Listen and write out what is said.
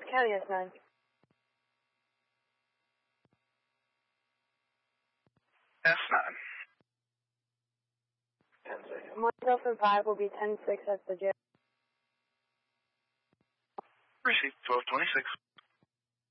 County S9. S9. 10-6. Montreal for 5 will be 10-6 at the jail. Received 1226.